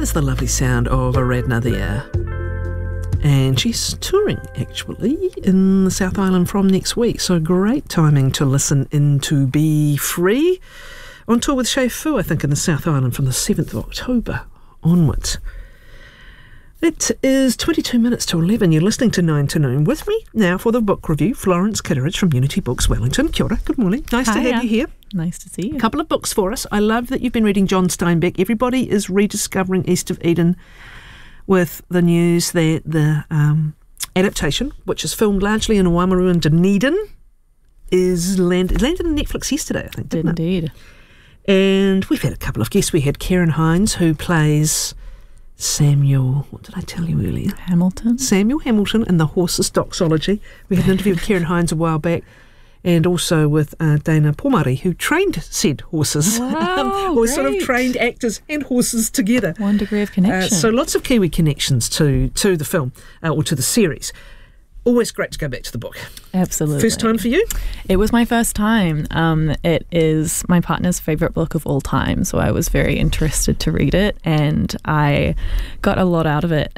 is the lovely sound of Aradna there. And she's touring, actually, in the South Island from next week. So great timing to listen in to Be Free. On tour with Che Fu, I think, in the South Island from the 7th of October onwards. It is 22 minutes to 11. You're listening to 9 to Noon with me now for the book review. Florence Kitteridge from Unity Books, Wellington. Kia ora, good morning. Nice to have you here. Nice to see you. A couple of books for us. I love that you've been reading John Steinbeck. Everybody is rediscovering East of Eden with the news that the adaptation, which is filmed largely in Oamaru and Dunedin, is landed on Netflix yesterday, I think, didn't it? Indeed. And we've had a couple of guests. We had Karen Hines, who plays Samuel, what did I tell you earlier? Samuel Hamilton in The Horse's Doxology. We had an interview with Karen Hines a while back, and also with Dana Pomari, who trained said horses. Wow, or sort of trained actors and horses together. One degree of connection. So lots of Kiwi connections to the film, or to the series. Always great to go back to the book. Absolutely. First time for you? It was my first time. It is my partner's favourite book of all time, so I was very interested to read it, and I got a lot out of it.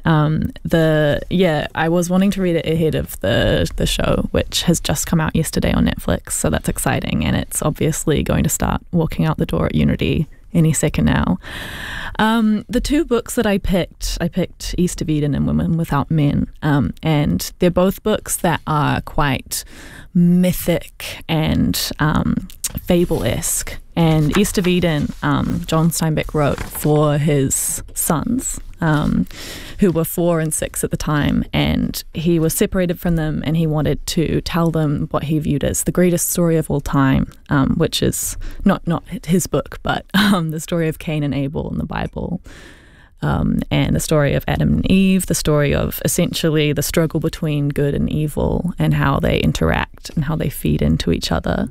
I was wanting to read it ahead of the show, which has just come out yesterday on Netflix, so that's exciting, and it's obviously going to start walking out the door at Unity any second now. The two books that I picked East of Eden and Women Without Men, and they're both books that are quite mythic and fable-esque. And East of Eden, John Steinbeck wrote for his sons, who were 4 and 6 at the time, and he was separated from them, and he wanted to tell them what he viewed as the greatest story of all time, which is not his book, but the story of Cain and Abel in the Bible, and the story of Adam and Eve, the story of essentially the struggle between good and evil and how they interact and how they feed into each other.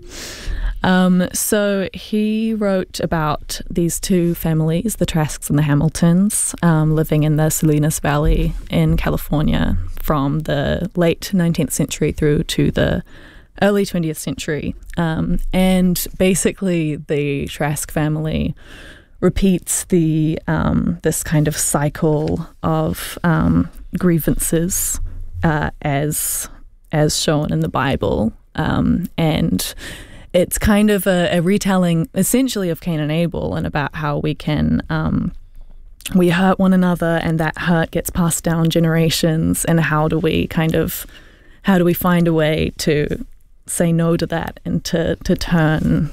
So he wrote about these two families, the Trasks and the Hamiltons, living in the Salinas Valley in California from the late 19th century through to the early 20th century. And basically the Trask family repeats this kind of cycle of grievances as shown in the Bible, and it's kind of a retelling, essentially, of Cain and Abel, and about how we can we hurt one another, and that hurt gets passed down generations. And how do we find a way to say no to that and to turn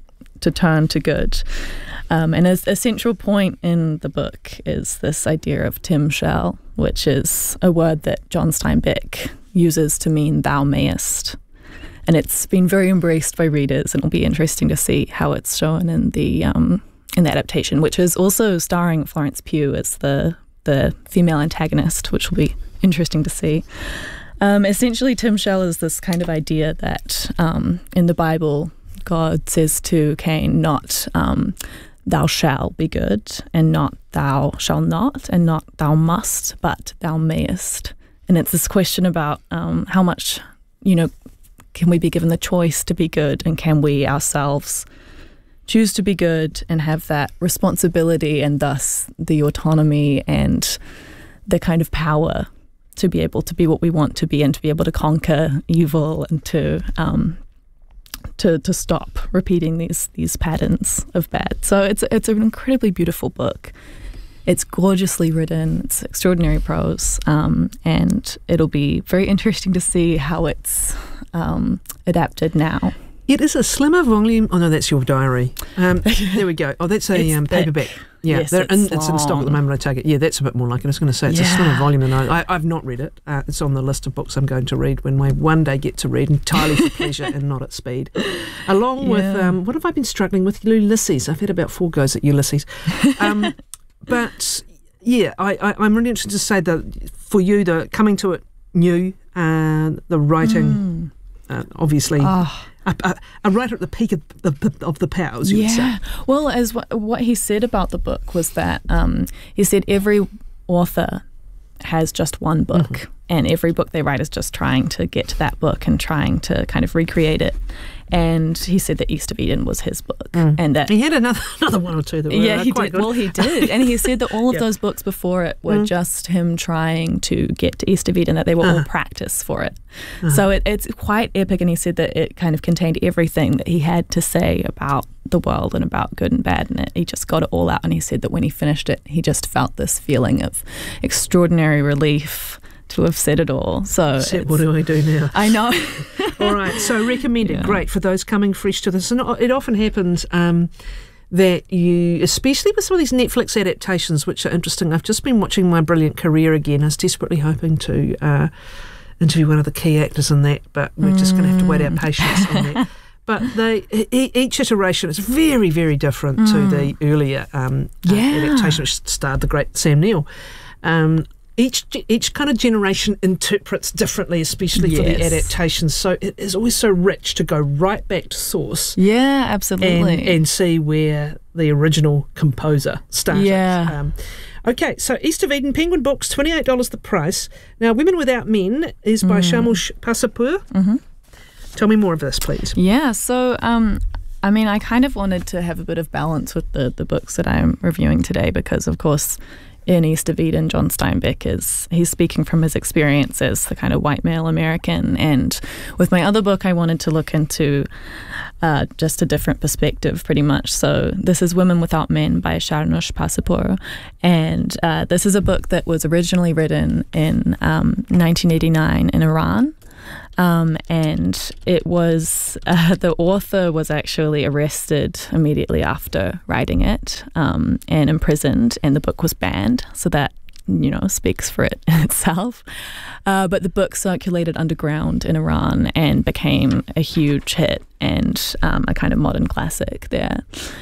to good? And a central point in the book is this idea of Tim Shell, which is a word that John Steinbeck uses to mean "thou mayest." And it's been very embraced by readers, and it'll be interesting to see how it's shown in the adaptation, which is also starring Florence Pugh as the female antagonist, which will be interesting to see. Essentially, Tim Shell is this kind of idea that in the Bible, God says to Cain, not "thou shalt be good," and not "thou shalt not," and not "thou must," but "thou mayest." And it's this question about how much, can we be given the choice to be good, and can we ourselves choose to be good and have that responsibility and thus the autonomy and the kind of power to be able to be what we want to be and to be able to conquer evil and to stop repeating these patterns of bad. So it's an incredibly beautiful book. It's gorgeously written. It's extraordinary prose, and it'll be very interesting to see how it's adapted now. It is a slimmer volume. Oh no, that's your diary. There we go. Oh, that's a paperback. Yeah, yes, it's in stock at the moment. I take it. Yeah, that's a bit more like it. I was going to say it's a slimmer volume than I've not read it. It's on the list of books I'm going to read when I one day get to read entirely for pleasure and not at speed. Along with what have I been struggling with? Ulysses. I've had about 4 goes at Ulysses. But yeah, I'm really interested to say that for you, the coming to it new, the writing, obviously. A writer at the peak of the powers, you would say. Well, as what he said about the book was that he said every author has just one book, and every book they write is just trying to get to that book and trying to kind of recreate it. And he said that East of Eden was his book, and that he had another one or two that were he quite did. good. Well, he did, and he said that all of those books before it were just him trying to get to East of Eden, that they were all practice for it. So it's quite epic, and he said that it kind of contained everything that he had to say about the world and about good and bad in it. He just got it all out, and he said that when he finished it, he just felt this feeling of extraordinary relief to have said it all. So what do I do now? I know. All right, so recommended. Great for those coming fresh to this. And it often happens that you, especially with some of these Netflix adaptations, which are interesting. I've just been watching My Brilliant Career again. I was desperately hoping to interview one of the key actors in that, but we're just going to have to wait our patience on that. But each iteration is very, very different to the earlier adaptation, which starred the great Sam Neill. Each kind of generation interprets differently, especially for the adaptations. So it is always so rich to go right back to source. Yeah, absolutely. And see where the original composer started. Yeah. Okay, so East of Eden, Penguin Books, $28 the price. Now, Women Without Men is by Shamush Pasapour. Tell me more of this, please. Yeah, so I mean, I kind of wanted to have a bit of balance with the books that I'm reviewing today because, of course, in East of Eden, John Steinbeck he's speaking from his experience as the kind of white male American. And with my other book, I wanted to look into just a different perspective, pretty much. So this is Women Without Men by Shamush Pasapour. And this is a book that was originally written in 1989 in Iran. And it was the author was actually arrested immediately after writing it and imprisoned, and the book was banned. So that, speaks for it in itself. But the book circulated underground in Iran and became a huge hit and a kind of modern classic there.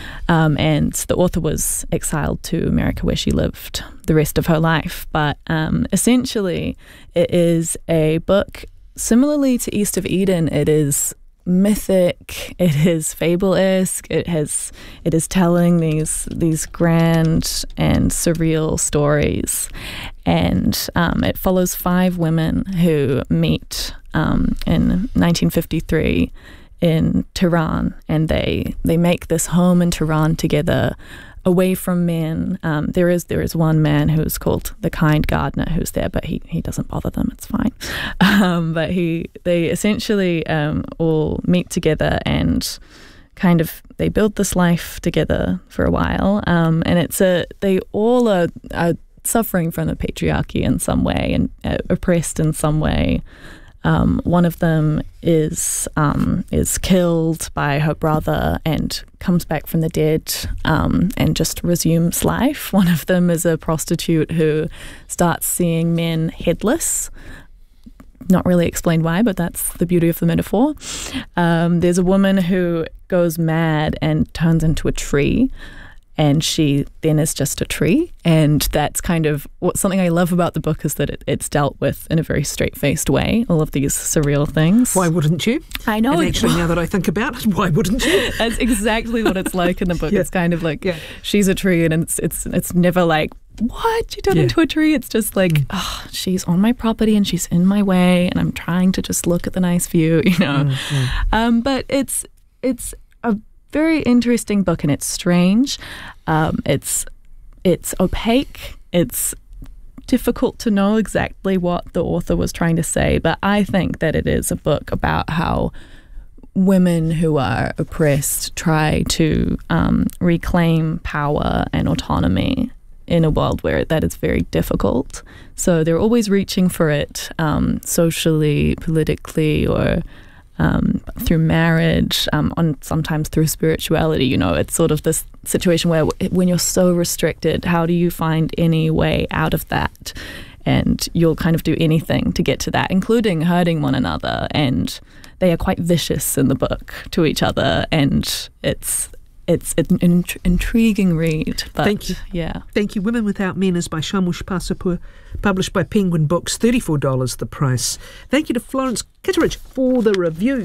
And the author was exiled to America, where she lived the rest of her life. But essentially, it is a book. Similarly to East of Eden, it is mythic, it is fable-esque, it is telling these grand and surreal stories. And it follows 5 women who meet in 1953 in Tehran, and they make this home in Tehran together, away from men. There is one man who's called the Kind Gardener who's there, but he doesn't bother them. It's fine. But they essentially all meet together and kind of they build this life together for a while. And they all are suffering from the patriarchy in some way and oppressed in some way. One of them is killed by her brother and comes back from the dead and just resumes life. One of them is a prostitute who starts seeing men headless. Not really explained why, but that's the beauty of the metaphor. There's a woman who goes mad and turns into a tree. And she then is just a tree. And that's kind of something I love about the book is that it's dealt with in a very straight-faced way, all of these surreal things. Why wouldn't you? I know. And actually, now that I think about it, why wouldn't you? That's exactly what it's like in the book. It's kind of like she's a tree, and it's never like, what? You turned into a tree? It's just like, she's on my property and she's in my way, and I'm trying to just look at the nice view, But it's a very interesting book, and it's strange. It's opaque. It's difficult to know exactly what the author was trying to say, but I think that it is a book about how women who are oppressed try to reclaim power and autonomy in a world where that is very difficult. So they're always reaching for it socially, politically, or through marriage, sometimes through spirituality. It's sort of this situation where when you're so restricted, how do you find any way out of that? And you'll kind of do anything to get to that, including hurting one another. And they are quite vicious in the book to each other, and it's an intriguing read. But, thank you. Yeah. Thank you. Women Without Men is by Shamush Pasapour, published by Penguin Books, $34 the price. Thank you to Florence Kitteridge for the review.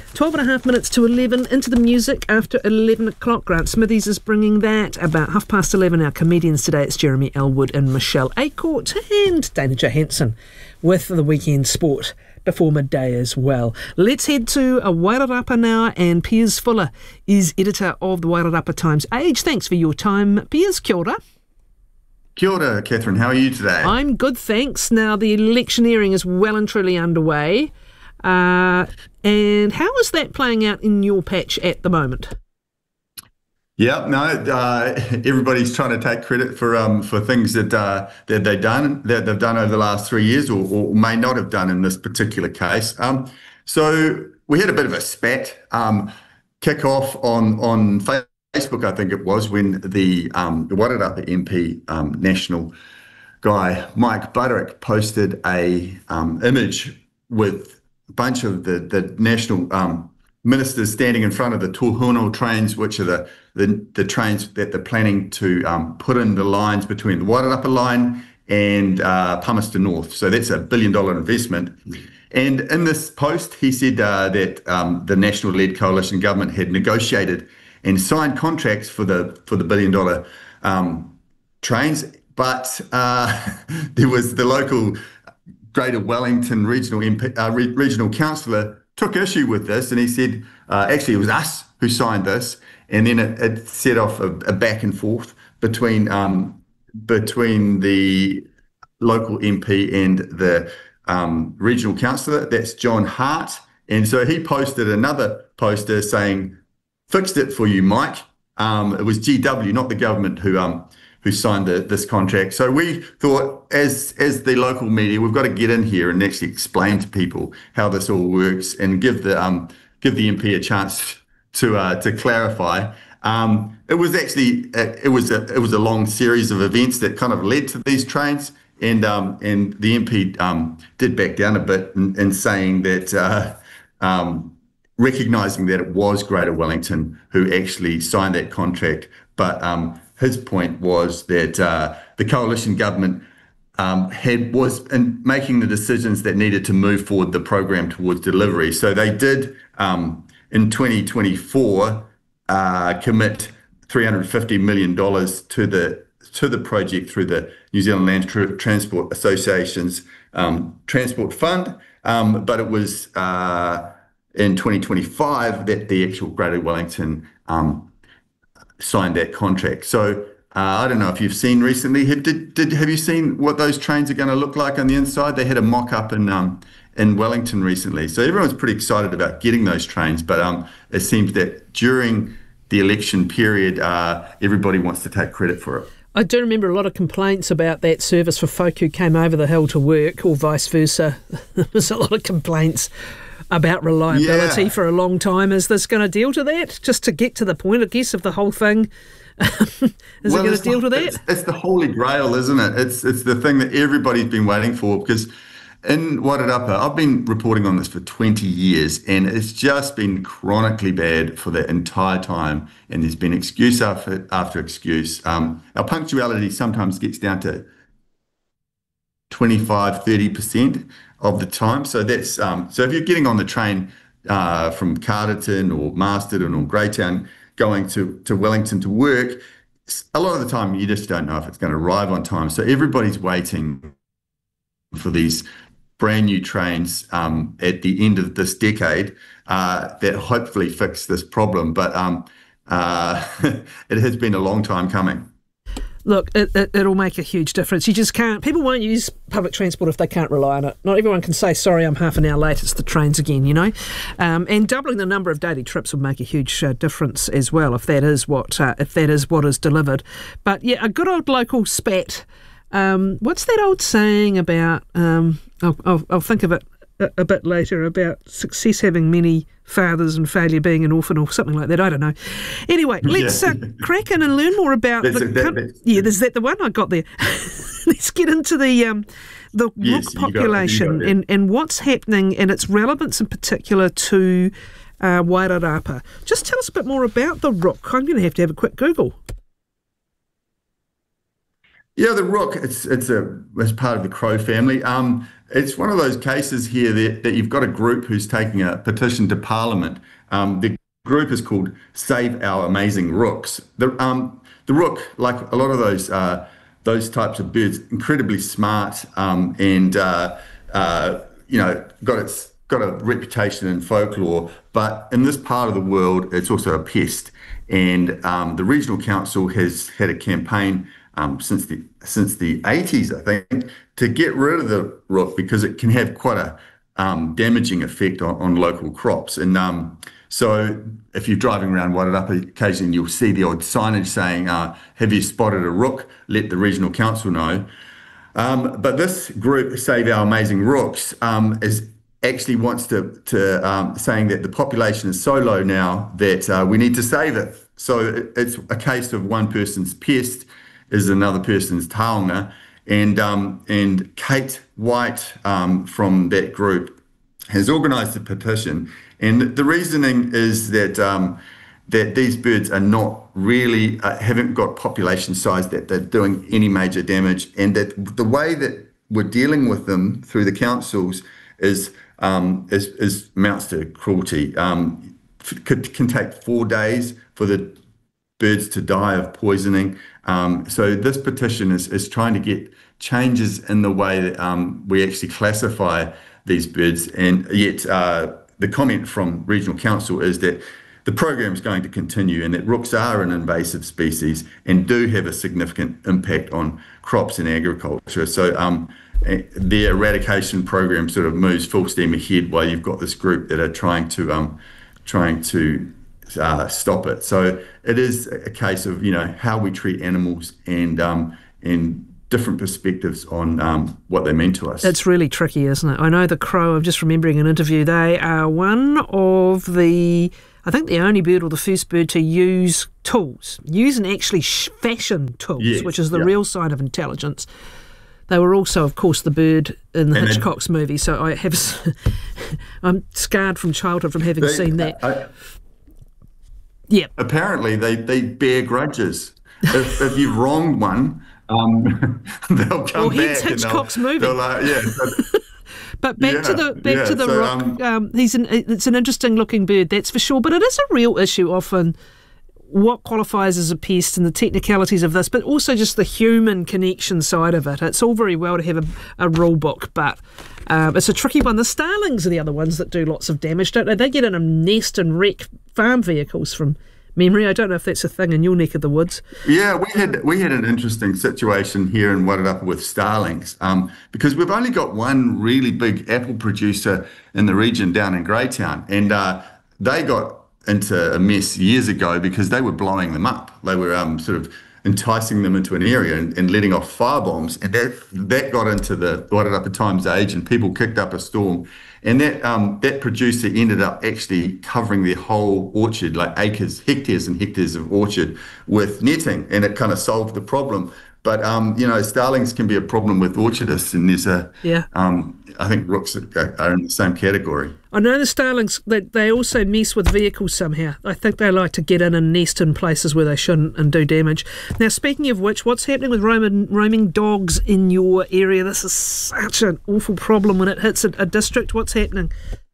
12 and a half minutes to 11, into the music after 11 o'clock. Grant Smithies is bringing that. About 11:30, our comedians today, it's Jeremy Elwood and Michelle Acourt and Dana Johansson with the weekend sport before midday as well. Let's head to Wairarapa now, and Piers Fuller is editor of the Wairarapa Times Age. Thanks for your time, Piers. Kia ora. Kia ora, Catherine. How are you today? I'm good, thanks. Now, the electioneering is well and truly underway. And how is that playing out in your patch at the moment? Yeah, no, everybody's trying to take credit for things that they've done over the last 3 years, or may not have done in this particular case. So we had a bit of a spat kick off on Facebook, I think it was, when the Wairarapa MP national guy Mike Buderick posted a image with a bunch of the national ministers standing in front of the Tōhono trains, which are the trains that they're planning to put in the lines between the Wairarapa line and Palmerston North. So that's $1 billion investment. And in this post, he said that the national-led coalition government had negotiated and signed contracts for the $1 billion trains, but there was the local Greater Wellington regional councillor took issue with this, and he said, actually, it was us who signed this, and then it set off a back and forth between the local MP and the regional councillor. That's John Hart, and so he posted another poster saying, "Fixed it for you, Mike." It was GW, not the government, who signed this contract. So we thought, as the local media, we've got to get in here and actually explain to people how this all works and give the MP a chance to clarify. It was actually it was a long series of events that kind of led to these trains, and the MP did back down a bit in saying that. Recognising that it was Greater Wellington who actually signed that contract, but his point was that the coalition government was in making the decisions that needed to move forward the program towards delivery. So they did in 2024 commit $350 million to the project through the New Zealand Land Transport Association's Transport Fund, but it was in 2025 that the actual Greater Wellington signed that contract. So I don't know if you've seen recently. Have you seen what those trains are going to look like on the inside? They had a mock-up in Wellington recently. So everyone's pretty excited about getting those trains, but it seems that during the election period, everybody wants to take credit for it. I do remember a lot of complaints about that service for folk who came over the hill to work, or vice versa. There was a lot of complaints about reliability for a long time. Is this going to deal to that? Just to get to the point, I guess, of the whole thing. Is it going to deal to that? It's the holy grail, isn't it? It's the thing that everybody's been waiting for, because in Wairarapa, I've been reporting on this for 20 years, and it's just been chronically bad for the entire time, and there's been excuse after excuse. Our punctuality sometimes gets down to 25-30% of the time. So that's so if you're getting on the train from Carterton or Masterton or Greytown going to Wellington to work, a lot of the time you just don't know if it's going to arrive on time. So everybody's waiting for these brand new trains at the end of this decade that hopefully fix this problem. But it has been a long time coming. Look, it'll make a huge difference. You just can't. People won't use public transport if they can't rely on it. Not everyone can say, sorry, I'm half an hour late, it's the trains again, you know. And doubling the number of daily trips would make a huge difference as well, if that is what is delivered. But yeah, a good old local spat. What's that old saying about? I'll think of it a bit later, about success having many fathers and failure being an orphan or something like that. I don't know. Anyway, let's crack in and learn more about is that the one I got there? Let's get into the rook population and what's happening and its relevance in particular to Wairarapa. Just tell us a bit more about the rook. I'm going to have a quick Google. Yeah, the rook, it's part of the crow family. It's one of those cases here that you've got a group who's taking a petition to Parliament. The group is called Save Our Amazing Rooks. The rook, like a lot of those types of birds, incredibly smart, and got a reputation in folklore. But in this part of the world, it's also a pest. And the regional council has had a campaign since the 80s, I think, to get rid of the rook because it can have quite a damaging effect on local crops. And so if you're driving around Wairarapa occasionally, you'll see the odd signage saying, have you spotted a rook? Let the regional council know. But this group, Save Our Amazing Rooks, is actually wants to saying that the population is so low now that we need to save it. So it's a case of one person's pest is another person's taonga, and Kate White from that group has organised a petition, and the reasoning is that that these birds are not really haven't got population size that they're doing any major damage, and that the way that we're dealing with them through the councils is amounts to cruelty. Can take 4 days for the birds to die of poisoning. So this petition is trying to get changes in the way that we actually classify these birds, and yet the comment from Regional Council is that the program is going to continue and that rooks are an invasive species and do have a significant impact on crops and agriculture. So the eradication program sort of moves full steam ahead while you've got this group that are trying to stop it. So it is a case of how we treat animals and different perspectives on what they mean to us. It's really tricky, isn't it? I know the crow, I'm just remembering an interview, they are one of I think the only bird or the first bird to use and actually fashion tools, yes, which is the real sign of intelligence. They were also, of course, the bird in the Hitchcock's movie, so I'm scarred from childhood from having seen that. Yeah. Apparently, they bear grudges. If you've wronged one, they'll come back. Hitchcock's movie. Yeah. But back to the rock. It's an interesting looking bird, that's for sure. But it is a real issue often. What qualifies as a pest and the technicalities of this, but also just the human connection side of it. It's all very well to have a rule book, but it's a tricky one. The starlings are the other ones that do lots of damage, don't they? They get in and nest and wreck farm vehicles from memory. I don't know if that's a thing in your neck of the woods. Yeah, we had an interesting situation here in Wairarapa with starlings, because we've only got one really big apple producer in the region down in Greytown, and they got into a mess years ago because they were blowing them up. They were sort of enticing them into an area and letting off fire bombs, and that got into the Wairarapa Times Age, and people kicked up a storm. And that producer ended up actually covering their whole orchard, like hectares and hectares of orchard, with netting, and it kind of solved the problem. But starlings can be a problem with orchardists, and there's I think rooks are in the same category. I know the starlings, they also mess with vehicles somehow. I think they like to get in and nest in places where they shouldn't and do damage. Now, speaking of which, what's happening with roaming dogs in your area? This is such an awful problem when it hits a district. What's happening?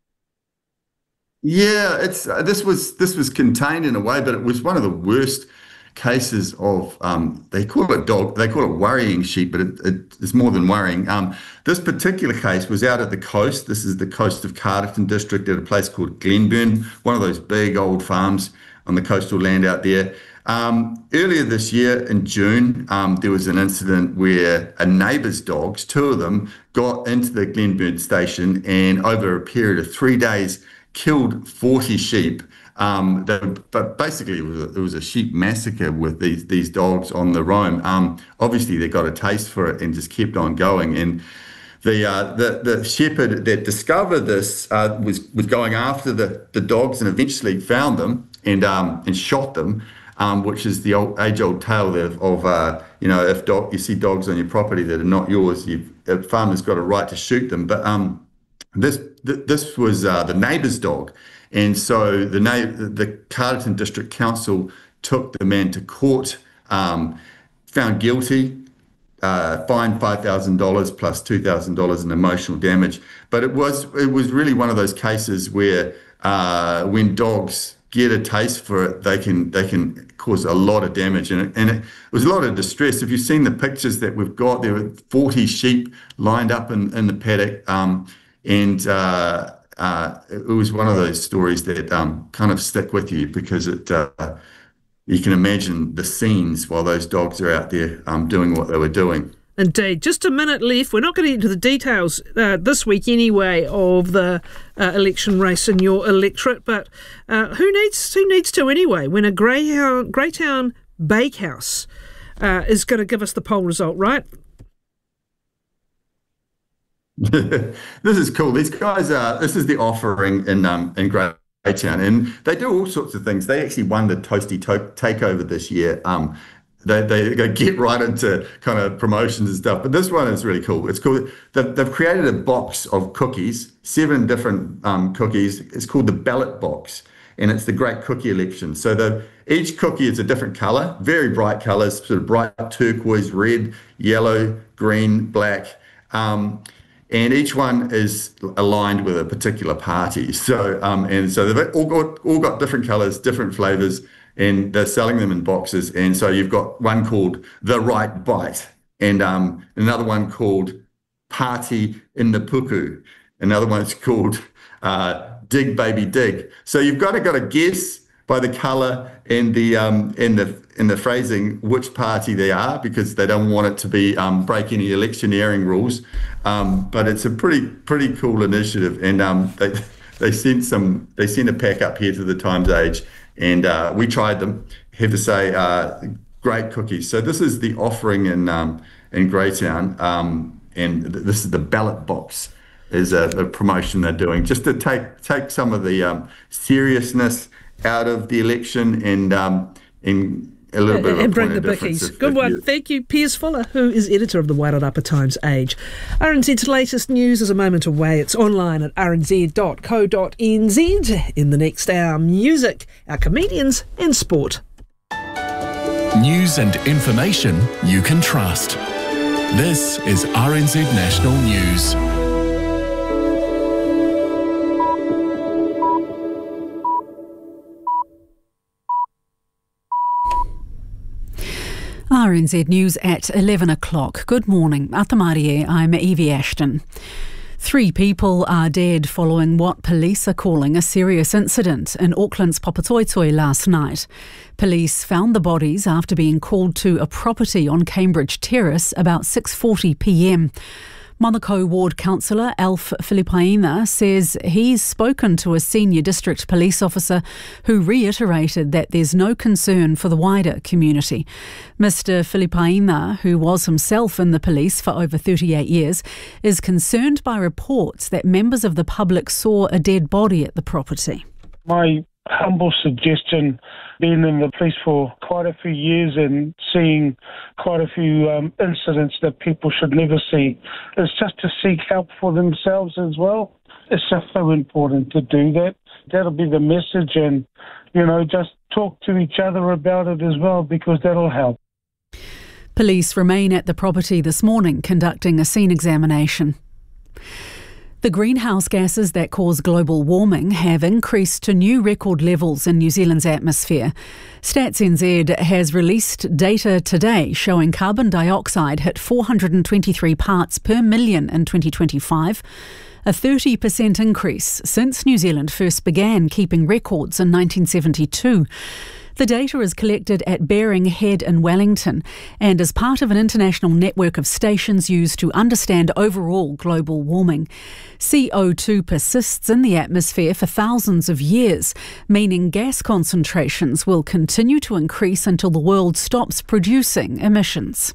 Yeah, this was contained in a way, but it was one of the worst cases of they call it worrying sheep, but it's more than worrying. This particular case was out at the coast. This is the coast of Carterton district at a place called Glenburn, one of those big old farms on the coastal land out there. Earlier this year in June, there was an incident where a neighbour's dogs, two of them, got into the Glenburn station and over a period of 3 days killed 40 sheep. But basically, it was a sheep massacre with these dogs on the roam. Obviously, they got a taste for it and just kept on going. And the shepherd that discovered this was going after the dogs and eventually found them and shot them, which is the age-old tale of if you see dogs on your property that are not yours, a farmer's got a right to shoot them. But this was the neighbour's dog. And so the Carterton District Council took the man to court, found guilty, fined $5,000 plus $2,000 in emotional damage. But it was really one of those cases where when dogs get a taste for it, they can cause a lot of damage, and it was a lot of distress. If you've seen the pictures that we've got, there were 40 sheep lined up in the paddock, and it was one of those stories that kind of stick with you, because you can imagine the scenes while those dogs are out there doing what they were doing. Indeed. Just a minute left. We're not going to get into the details this week anyway of the election race in your electorate, but who needs to anyway when a Greytown Bakehouse is going to give us the poll result, right? This is cool. These guys this is the offering in Greytown, and they do all sorts of things. They actually won the Toasty Takeover this year. They get right into kind of promotions and stuff, but this one is really cool. It's cool. They've created a box of cookies, 7 different cookies. It's called the ballot box, and it's the Great Cookie Election. So each cookie is a different color, very bright colors, sort of bright turquoise, red, yellow, green, black, and each one is aligned with a particular party. So so they've all got different colors, different flavors, and they're selling them in boxes. And so you've got one called The Right Bite, and another one called Party in the Puku. Another one's called Dig Baby Dig. So you've got to guess by the color and the phrasing which party they are, because they don't want it to be break any electioneering rules. But it's a pretty cool initiative, and they sent a pack up here to the Times Age. And we tried them. Have to say, great cookies. So this is the offering in Greytown, and this is the ballot box, is a promotion they're doing just to take some of the seriousness out of the election and a little bit of and bring the bickies. Good one. Thank you, Piers Fuller, who is editor of the Wairarapa Times Age. RNZ's latest news is a moment away. It's online at rnz.co.nz. In the next hour, music, our comedians and sport. News and information you can trust. This is RNZ National News. RNZ News at 11 o'clock. Good morning. Atamarie, I'm Evie Ashton. 3 people are dead following what police are calling a serious incident in Auckland's Papatoetoe last night. Police found the bodies after being called to a property on Cambridge Terrace about 6:40 p.m. Manukau Ward Councillor Alf Filipaina says he's spoken to a senior district police officer who reiterated that there's no concern for the wider community. Mr Filipaina, who was himself in the police for over 38 years, is concerned by reports that members of the public saw a dead body at the property. My humble suggestion, being in the police for quite a few years and seeing quite a few incidents that people should never see, is just to seek help for themselves as well. It's just so important to do that. That'll be the message, and, just talk to each other about it as well, because that'll help. Police remain at the property this morning conducting a scene examination. The greenhouse gases that cause global warming have increased to new record levels in New Zealand's atmosphere. Stats NZ has released data today showing carbon dioxide hit 423 parts per million in 2025, a 30% increase since New Zealand first began keeping records in 1972. The data is collected at Bering Head in Wellington and is part of an international network of stations used to understand overall global warming. CO2 persists in the atmosphere for thousands of years, meaning gas concentrations will continue to increase until the world stops producing emissions.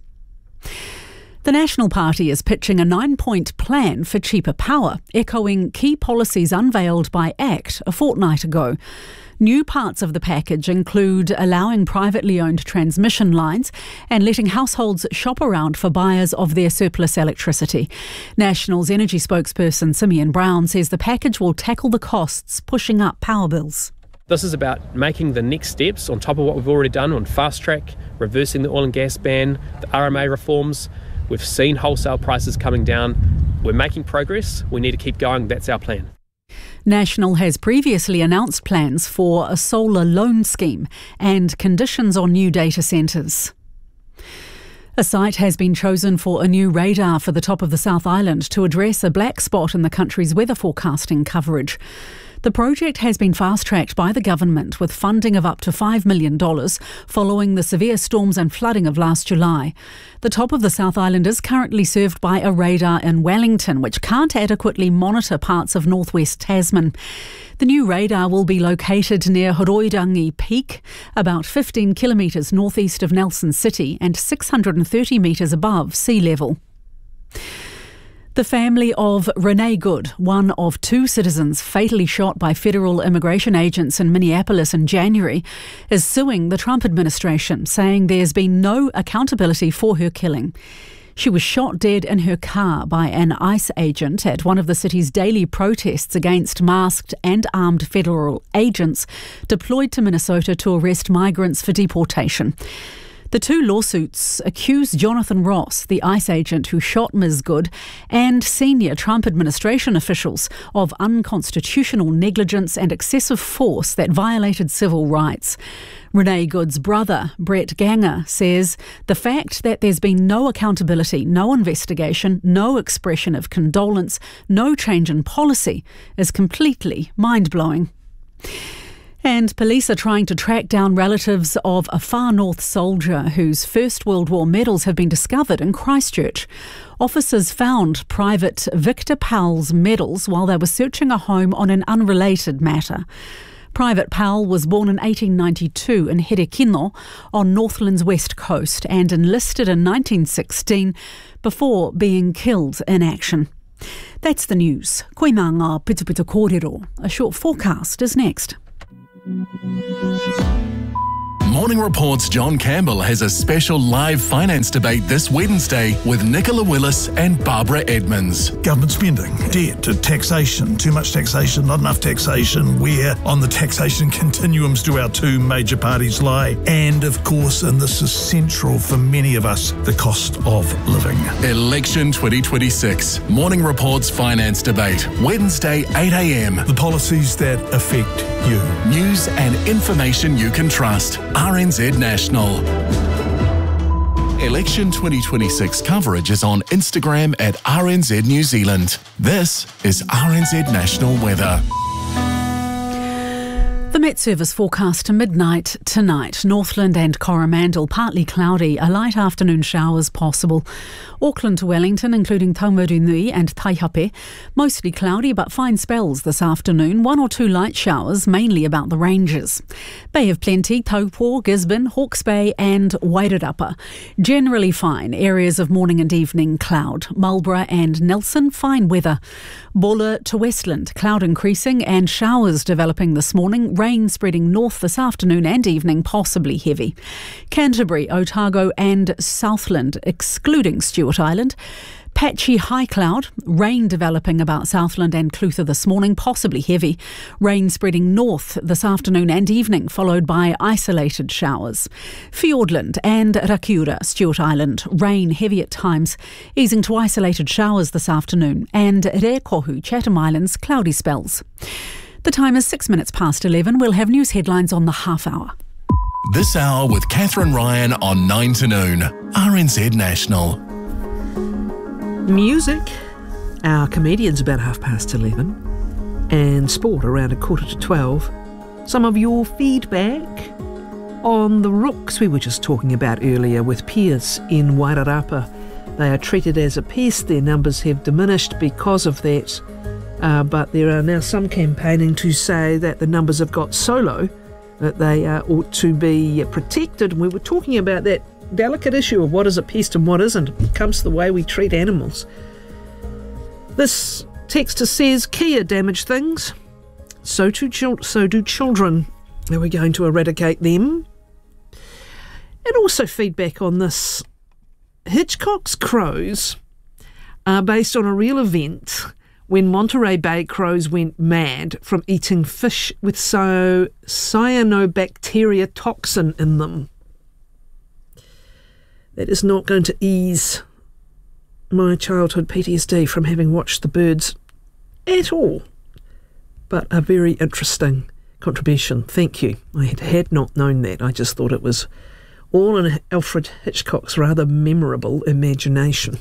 The National Party is pitching a 9-point plan for cheaper power, echoing key policies unveiled by ACT a fortnight ago. New parts of the package include allowing privately owned transmission lines and letting households shop around for buyers of their surplus electricity. National's energy spokesperson Simeon Brown says the package will tackle the costs pushing up power bills. This is about making the next steps on top of what we've already done on fast track, reversing the oil and gas ban, the RMA reforms, We've seen wholesale prices coming down. We're making progress. We need to keep going. That's our plan. National has previously announced plans for a solar loan scheme and conditions on new data centres. A site has been chosen for a new radar for the top of the South Island to address a black spot in the country's weather forecasting coverage. The project has been fast-tracked by the government with funding of up to $5 million following the severe storms and flooding of last July. The top of the South Island is currently served by a radar in Wellington, which can't adequately monitor parts of northwest Tasman. The new radar will be located near Horoirangi Peak, about 15 kilometres northeast of Nelson City and 630 metres above sea level. The family of Renee Good, one of two citizens fatally shot by federal immigration agents in Minneapolis in January, is suing the Trump administration, saying there's been no accountability for her killing. She was shot dead in her car by an ICE agent at one of the city's daily protests against masked and armed federal agents deployed to Minnesota to arrest migrants for deportation. The two lawsuits accuse Jonathan Ross, the ICE agent who shot Ms. Good, and senior Trump administration officials of unconstitutional negligence and excessive force that violated civil rights. Renee Good's brother, Brett Ganger, says the fact that there's been no accountability, no investigation, no expression of condolence, no change in policy is completely mind-blowing. And police are trying to track down relatives of a far north soldier whose First World War medals have been discovered in Christchurch. Officers found Private Victor Powell's medals while they were searching a home on an unrelated matter. Private Powell was born in 1892 in Herekino on Northland's west coast and enlisted in 1916 before being killed in action. That's the news. Koe mā ngā pitupitu kōrero. A short forecast is next. Morning Report's John Campbell has a special live finance debate this Wednesday with Nicola Willis and Barbara Edmonds. Government spending, debt, taxation, too much taxation, not enough taxation, where on the taxation continuums do our two major parties lie, and of course, and this is central for many of us, the cost of living. Election 2026. Morning Report's finance debate, Wednesday 8 a.m. The policies that affect you. News and information you can trust. RNZ National. Election 2026 coverage is on Instagram at RNZ New Zealand. This is RNZ National Weather. The Met Service forecast to midnight tonight. Northland and Coromandel partly cloudy, a light afternoon showers possible. Auckland to Wellington, including Taumarunui and Taihape, mostly cloudy but fine spells this afternoon. 1 or 2 light showers, mainly about the ranges. Bay of Plenty, Taupo, Gisborne, Hawke's Bay and Wairarapa. Generally fine, areas of morning and evening cloud. Marlborough and Nelson, fine weather. Buller to Westland, cloud increasing and showers developing this morning. Rain spreading north this afternoon and evening, possibly heavy. Canterbury, Otago and Southland, excluding Stewart Island. Patchy high cloud, rain developing about Southland and Clutha this morning, possibly heavy. Rain spreading north this afternoon and evening, followed by isolated showers. Fiordland and Rakiura, Stewart Island, rain heavy at times, easing to isolated showers this afternoon. And Rekohu, Chatham Islands, cloudy spells. The time is 6 minutes past 11. We'll have news headlines on the half hour. This hour with Catherine Ryan on 9 to noon. RNZ National. Music, our comedians about 11:30, and sport around 11:45. Some of your feedback on the rooks we were just talking about earlier with Pierce in Wairarapa. They are treated as a pest. Their numbers have diminished because of that. But there are now some campaigning to say that the numbers have got so low that they ought to be protected. And we were talking about that delicate issue of what is a pest and what isn't. It comes to the way we treat animals. This texter says Kia damage things, so do children. Are we going to eradicate them? And also feedback on this. Hitchcock's crows are based on a real event when Monterey Bay crows went mad from eating fish with cyanobacteria toxin in them. That is not going to ease my childhood PTSD from having watched The Birds at all, but a very interesting contribution. Thank you. I had not known that. I just thought it was all in Alfred Hitchcock's rather memorable imagination.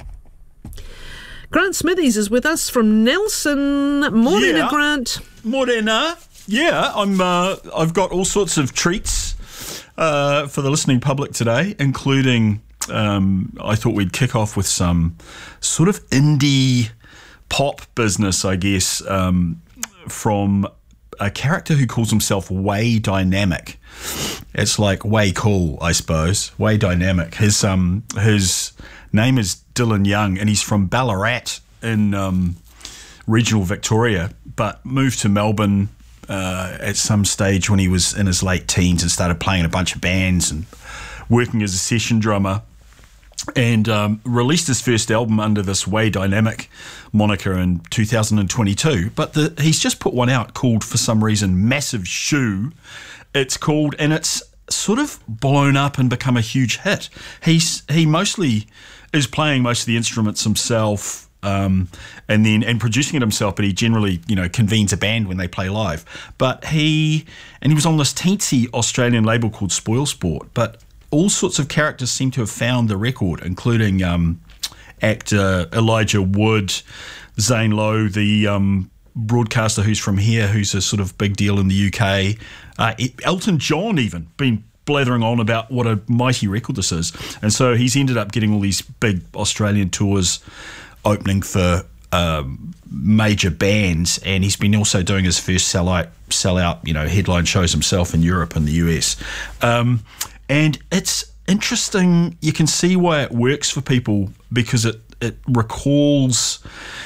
Grant Smithies is with us from Nelson. Morena, Grant. Morena. Yeah, I've got all sorts of treats for the listening public today, including I thought we'd kick off with some sort of indie pop business, I guess, from a character who calls himself Way Dynamic. It's like way cool, I suppose. Way Dynamic. His name is Dylan Young, and he's from Ballarat in regional Victoria, but moved to Melbourne at some stage when he was in his late teens and started playing in a bunch of bands and working as a session drummer, and released his first album under this Way Dynamic moniker in 2022. But he's just put one out called, for some reason, Massive Shoe. It's called, and it's sort of blown up and become a huge hit. He mostly is playing most of the instruments himself, and producing it himself, but he generally, convenes a band when they play live. But he was on this teensy Australian label called Spoilsport, but all sorts of characters seem to have found the record, including actor Elijah Wood, Zane Lowe, the broadcaster who's from here, who's a sort of big deal in the UK, Elton John even, been blathering on about what a mighty record this is. And so he's ended up getting all these big Australian tours opening for major bands, and he's been also doing his first sell out headline shows himself in Europe and the US. And it's interesting. You can see why it works for people, because it recalls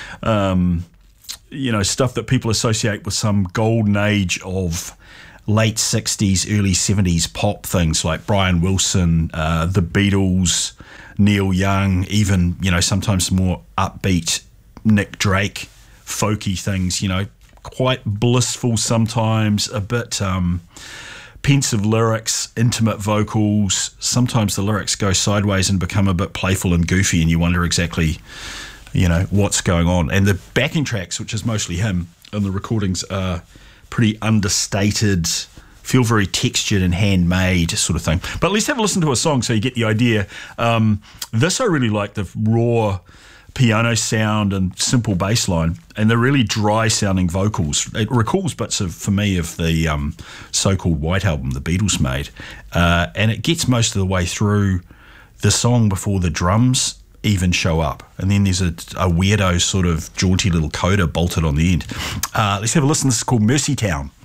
stuff that people associate with some golden age of late 60s, early 70s pop things like Brian Wilson, the Beatles, Neil Young, even, sometimes more upbeat Nick Drake, folky things, quite blissful sometimes, a bit pensive lyrics, intimate vocals. Sometimes the lyrics go sideways and become a bit playful and goofy, and you wonder exactly, what's going on. And the backing tracks, which is mostly him, and the recordings are pretty understated, feel very textured and handmade sort of thing. But let's have a listen to a song so you get the idea. This I really like, the raw piano sound and simple bass line, and the really dry sounding vocals. It recalls bits for me of the so-called White Album the Beatles made, and it gets most of the way through the song before the drums even show up, and then there's a weirdo sort of jaunty little coda bolted on the end. Let's have a listen. This is called Mercy Town.